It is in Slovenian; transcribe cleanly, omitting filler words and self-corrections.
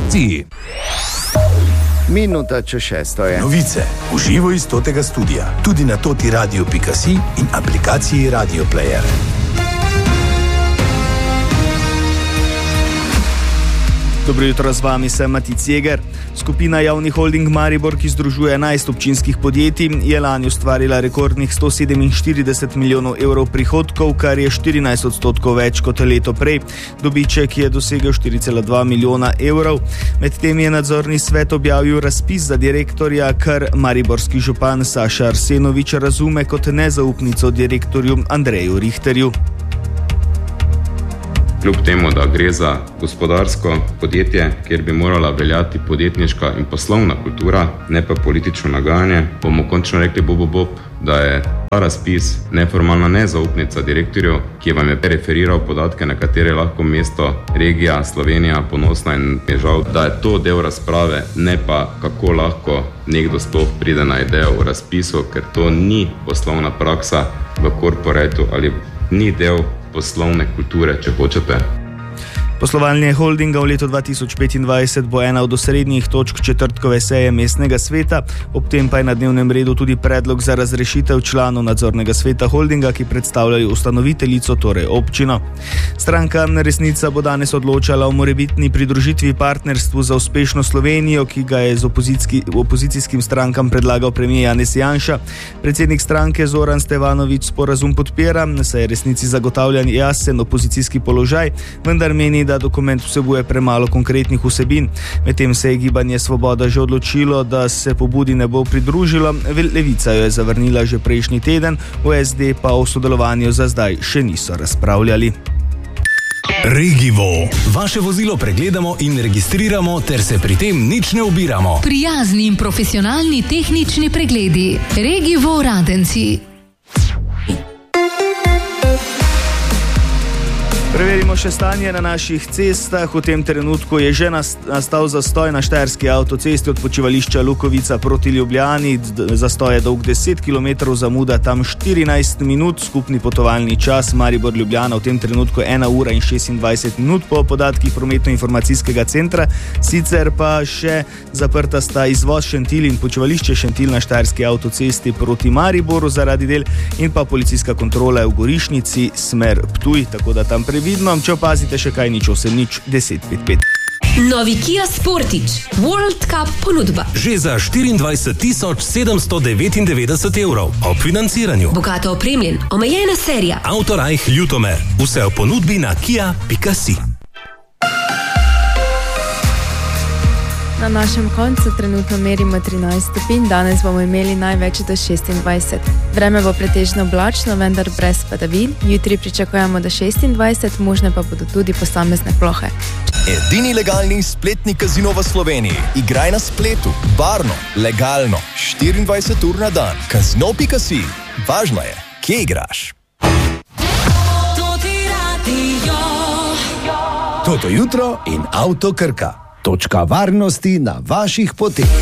redakciji. Minuta čez 6 je. Novice v živo iz totega studia, tudi na totiradio.si in aplikaciji Radio Player. Dobro jutro, z vami sem Matic Jeger. Skupina Javni holding Maribor, ki združuje 11 občinskih podjetij, je lani ustvarila rekordnih 147 milijonov evrov prihodkov, kar je 14% več kot leto prej. Dobiček je dosegel 4,2 milijona evrov. Medtem je nadzorni svet objavil razpis za direktorja, kar mariborski župan Saša Arsenovič razume kot nezaupnico direktorju Andreju Richterju. Kljub temu, da gre za gospodarsko podjetje, kjer bi morala veljati podjetniška in poslovna kultura, ne pa politično nagajanje, bomo končno rekli bob, da je ta razpis neformalna nezaupnica direktorju, ki vam je referiral podatke, na katere lahko mesto, regija, Slovenija ponosna, in je žal, da je to del razprave, ne pa kako lahko nekdo sploh pride na idejo o razpisu, ker to ni poslovna praksa v korporatu ali ni del poslovne kulture, če hočete. Poslovanje holdinga v letu 2025 bo ena od osrednjih točk četrtkove seje mestnega sveta, ob tem pa je na dnevnem redu tudi predlog za razrešitev članov nadzornega sveta holdinga, ki predstavljajo ustanoviteljico, torej občino. Stranka Resnica bo danes odločala o morebitni pridružitvi partnerstvu za uspešno Slovenijo, ki ga je z opozicijskim strankam predlagal premier Janez Janša. Predsednik stranke Zoran Stevanović sporazum podpira, saj je Resnici zagotavljan jasen opozicijski položaj, vendar meni, da dokument vsebuje premalo konkretnih vsebin. Medtem se je Gibanje Svoboda že odločilo, da se pobudi ne bo pridružilo. Levica jo je zavrnila že prejšnji teden, v SD pa o sodelovanju za zdaj še niso razpravljali. Regivo. Vaše vozilo pregledamo in registriramo, ter se pri tem nič ne ubiramo. Prijazni in profesionalni tehnični pregledi. Regivo Radenci. Preverimo še stanje na naših cestah. V tem trenutku je že nastal zastoj na štajerski avtocesti od počivališča Lukovica proti Ljubljani. Zastoj je dolg 10 km, zamuda tam 14 minut. Skupni potovalni čas Maribor-Ljubljana v tem trenutku 1 ura in 26 minut po podatkih prometno-informacijskega centra. Sicer pa še zaprta sta izvoz Šentilj in počivališče Šentilj na štajerski avtocesti proti Mariboru zaradi del in pa policijska kontrola v Gorišnici smer Ptuj, tako da tam previdno, če opazite še kaj, nič 8 nič 10 55. Novi Kia Sportage World Cup ponudba. Že za 24.799 evrov ob financiranju. Bogato opremljen, omejena serija. Autorajh Ljutomer. Vse v ponudbi na kia.si. Na našem koncu trenutno merimo 13 stopinj, danes bomo imeli največ do 26. Vreme bo pretežno oblačno, vendar brez padavin. Jutri pričakujemo do 26, možne pa bodo tudi posamezne plohe. Edini legalni spletni kazino v Sloveniji. Igraj na spletu, varno, legalno, 24 ur na dan. Kazino.si. Važno je, kje igraš. Toto jutro in Avto Krka. Točka varnosti na vaših poteh.